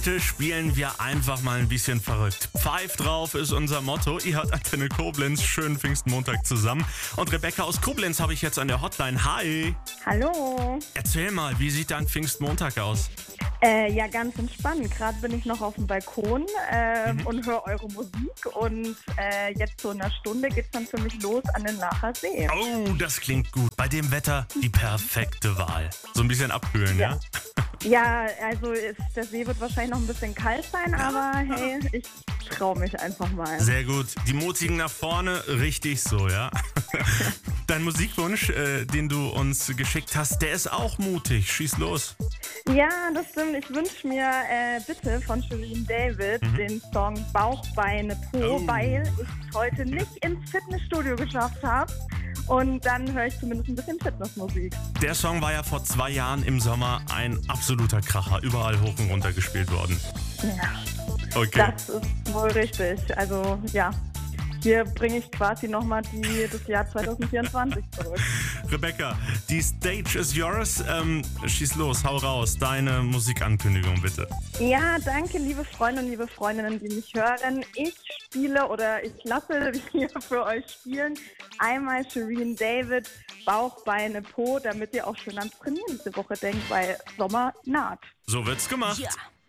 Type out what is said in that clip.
Heute spielen wir einfach mal ein bisschen verrückt. Pfeif drauf ist unser Motto. Ihr hört Antenne Koblenz. Schönen Pfingstmontag zusammen. Und Rebecca aus Koblenz habe ich jetzt an der Hotline. Hi. Hallo. Erzähl mal, wie sieht dein Pfingstmontag aus? Ja, ganz entspannt. Gerade bin ich noch auf dem Balkon und höre eure Musik. Und jetzt so in einer Stunde geht's dann für mich los an den Lacher See. Oh, das klingt gut. Bei dem Wetter die perfekte Wahl. So ein bisschen abkühlen, ja? Ja, also der See wird wahrscheinlich noch ein bisschen kalt sein, aber hey, ich traue mich einfach mal. Sehr gut. Die Mutigen nach vorne, richtig so, ja? Dein Musikwunsch, den du uns geschickt hast, der ist auch mutig. Schieß los. Ja, das stimmt. Ich wünsche mir bitte von Shirin David den Song Bauch, Beine, Po, weil ich es heute nicht ins Fitnessstudio geschafft habe. Und dann höre ich zumindest ein bisschen Fitnessmusik. Der Song war ja vor 2 Jahren im Sommer ein absoluter Kracher. Überall hoch und runter gespielt worden. Ja, Okay. das ist wohl richtig. Also ja, hier bringe ich quasi nochmal das Jahr 2024 zurück. Rebecca, die Stage is yours. Schieß los, hau raus. Deine Musikankündigung bitte. Ja, danke, liebe Freunde und liebe Freundinnen, die mich hören. Ich spiele oder ich lasse hier für euch spielen einmal Shirin David, Bauch, Beine, Po, damit ihr auch schön ans Trainieren diese Woche denkt, weil Sommer naht. So wird's gemacht. Ja.